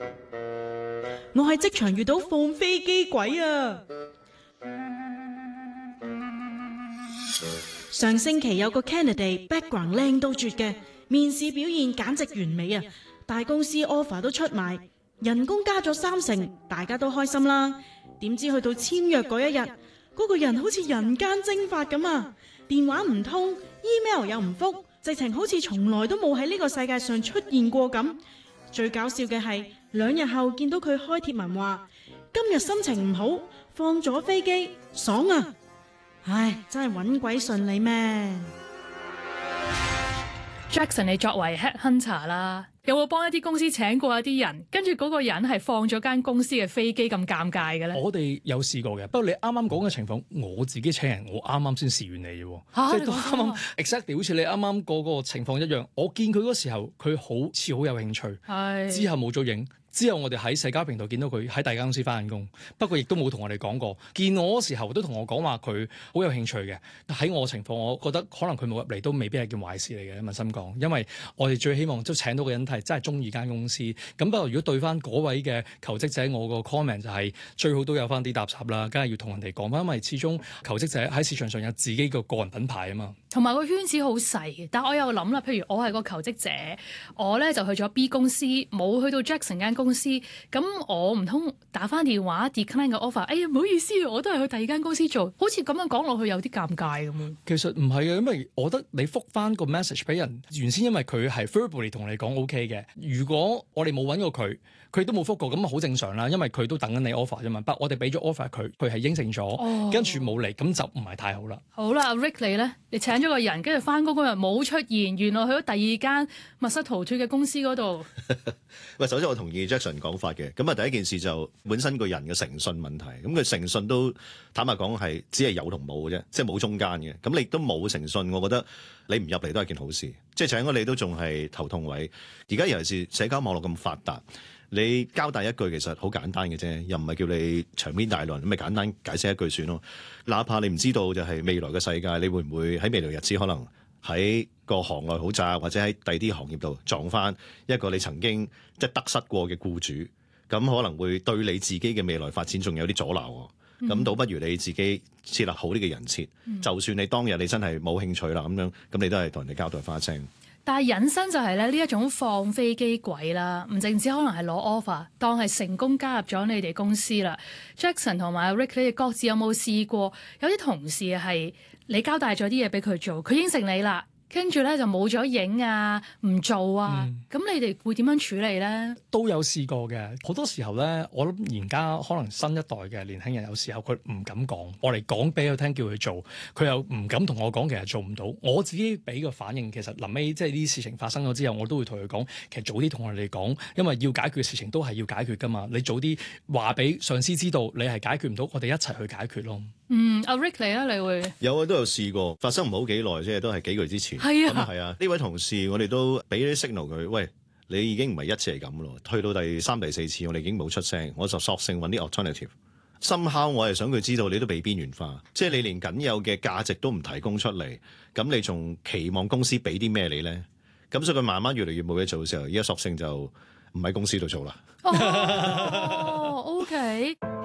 我喺職場遇到放飛機鬼啊！上星期有個 candidate background 靚到絕嘅，面試表現簡直完美啊！大公司 offer 都出埋，人工加咗30%，大家都開心啦。點知去到簽約嗰一日，嗰個人好似人間蒸發咁啊！電話唔通 ，email 又唔覆，直情好似從來都冇喺呢個世界上出現過咁。最搞笑嘅係2日後見到佢開貼文話，今日心情唔好，放咗飛機，爽啊！唉，真係搵鬼順利咩 ？Jackson， 你作為 headhunter 啦，有冇幫一啲公司請過一啲人，跟住嗰個人係放咗間公司嘅飛機咁尷尬嘅咧？ 我哋有試過嘅，不過你啱啱講嘅情況，我自己請人，我啱啱先試完你啫，即係都啱啱 exactly 好似你啱啱嗰個情況一樣。我見佢嗰時候，佢好似好有興趣，之後冇咗影。之後我哋喺社交平台見到佢喺第二間公司返緊工，不過亦都冇同我哋講過。見我嗰時候都同我講話佢好有興趣嘅。喺我情況，我覺得可能佢冇入嚟都未必係件壞事嚟嘅。問心講，因為我哋最希望都請到個人係真係中意間公司。咁不過如果對翻嗰位嘅求職者，我個 comment 就係最好都有翻啲搭雜啦，梗係要同人哋講翻，因為始終求職者喺市場上有自己個人品牌啊嘛。同埋個圈子好細嘅，但我又諗啦，譬如我係個求職者，我咧就去咗 B 公司，冇去到 Jackson 間公司，咁我唔通打翻電話 decline 個 offer？哎呀，唔好意思，我都係去第二間公司做，好似咁樣講落去有啲尷尬咁樣。 其實唔係嘅，因為我覺得你覆翻個 message 俾人，原先因為佢係 verbally 同你講 OK 嘅，如果我哋冇揾過佢，佢都冇覆過，咁好正常啦，因為佢都等緊你 offer 啫嘛。不過我哋俾咗 offer 佢，佢係應承咗，跟住冇嚟，咁就唔係太好啦。 好啦，Rick 你咧，你請咗個人，跟住翻工嗰日冇出現，原來去咗第二間密室逃脫嘅公司嗰度。 喂，首先我同意 Jackson 講法嘅，咁啊第一件事就本身個人嘅誠信問題，咁佢誠信都坦白講係只係有同冇嘅啫，即係冇中間嘅。咁你都冇誠信，我覺得你唔入嚟都係件好事。即係請咗你都仲係頭痛位。而家尤其是社交網絡咁發達，你交代一句其實好簡單嘅啫，又唔係叫你長篇大論，咁咪簡單解釋一句算咯。哪怕你唔知道就係未來嘅世界，你會唔會喺未來日子可能喺個行內好渣，或者喺第二啲行業度撞翻一個你曾經即係得失過嘅僱主，咁可能會對你自己嘅未來發展仲有啲阻撓。咁倒不如你自己設立好呢個人設，就算你當日你真係冇興趣啦，咁樣咁你都係同人哋交代翻聲。 但係引申就係咧呢一種放飛機鬼啦，唔淨止可能係攞 offer，當係成功加入咗你哋公司啦。Jackson 同埋 Rick， 你哋各自有冇試過有啲同事係你交代咗啲嘢俾佢做，佢應承你啦，跟住咧就冇咗影啊，唔做啊，咁你哋會點樣處理咧？ 都有試過嘅，好多時候咧，我諗而家可能新一代嘅年輕人有時候佢唔敢講，我哋講俾佢聽叫佢做，佢又唔敢同我講，其實做唔到。我自己俾個反應，其實臨尾即係呢啲事情發生咗之後，我都會同佢講，其實早啲同我哋講，因為要解決嘅事情都係要解決噶嘛。你早啲話俾上司知道你係解決唔到，我哋一齊去解決咯。 阿 Rick 你咧，你會有啊，都有試過，發生唔好幾耐，即係都係幾個月之前。係啊，呢位同事我哋都俾啲 signal 佢，喂，你已經唔係一次係咁咯，去到第3、第4次我哋已經冇出聲，我就索性揾啲 alternative。somehow 我係想佢知道你都被邊緣化，即係你連僅有嘅價值都唔提供出嚟，咁你仲期望公司俾啲咩你咧？咁所以佢慢慢越嚟越冇嘢做嘅時候，而家索性就唔喺公司度做啦。 OK。